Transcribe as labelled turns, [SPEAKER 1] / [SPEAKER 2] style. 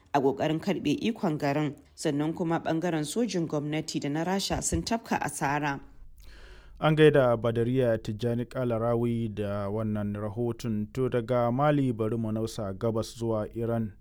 [SPEAKER 1] a ƙoƙarin karɓe ikon garin, sannan kuma ɓangaren sojin gwamnati da na Rasha sun tafka asara.
[SPEAKER 2] An gaida Badariya Tijjani Kalarawi da wannan rahoton. To daga Mali bari mu nausa gabas zuwa Iran,